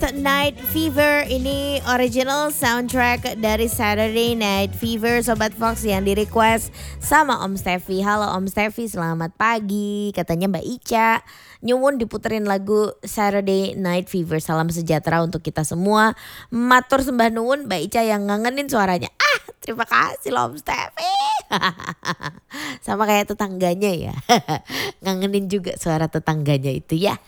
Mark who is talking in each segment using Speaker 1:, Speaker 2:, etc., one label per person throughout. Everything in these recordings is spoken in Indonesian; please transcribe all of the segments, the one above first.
Speaker 1: Night Fever. Ini original soundtrack dari Saturday Night Fever Sobat Fox yang di request sama Om Steffi. Halo Om Steffi, selamat pagi. Katanya Mbak Ica nyuwun diputerin lagu Saturday Night Fever. Salam sejahtera untuk kita semua. Matur sembah nuwun Mbak Ica yang ngangenin suaranya. Terima kasih loh Om Steffi. Sama kayak tetangganya ya. Ngangenin juga suara tetangganya itu ya.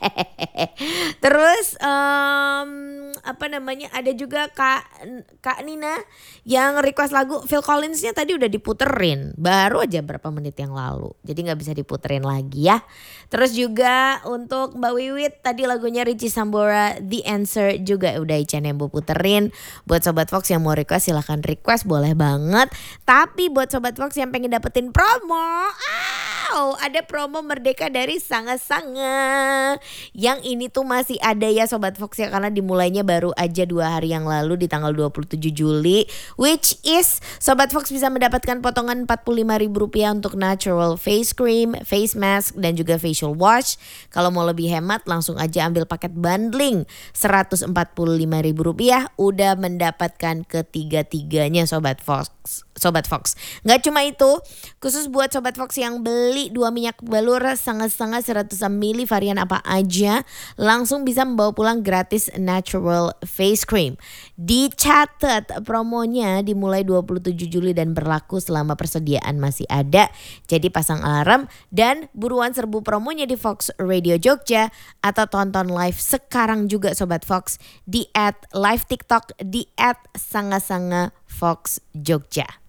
Speaker 1: Terus apa namanya, ada juga Kak Nina yang request lagu Phil Collinsnya tadi udah diputerin baru aja berapa menit yang lalu, jadi nggak bisa diputerin lagi ya. Terus juga untuk Mbak Wiwit tadi lagunya Richie Sambora The Answer juga udah Ica Nembo puterin. Buat Sobat Fox yang mau request silahkan request, boleh banget. Tapi buat Sobat Fox yang pengen dapetin promo, ada promo Merdeka dari Sanga-Sanga. Yang ini tuh masih ada ya Sobat Fox ya, karena dimulainya baru aja 2 hari yang lalu di tanggal 27 Juli. Which is Sobat Fox bisa mendapatkan potongan Rp45.000 untuk natural face cream, face mask dan juga facial wash. Kalau mau lebih hemat langsung aja ambil paket bundling Rp145.000, udah mendapatkan ketiga-tiganya Sobat Fox. Nggak cuma itu, khusus buat Sobat Fox yang beli 2 minyak balur Sanga-Sanga 100 ml varian apa aja, langsung bisa membawa pulang gratis natural face cream. Dicatat promonya dimulai 27 Juli dan berlaku selama persediaan masih ada. Jadi pasang alarm dan buruan serbu promonya di Fox Radio Jogja atau tonton live sekarang juga Sobat Fox di @live TikTok di @Sanga-Sanga Fox Jogja.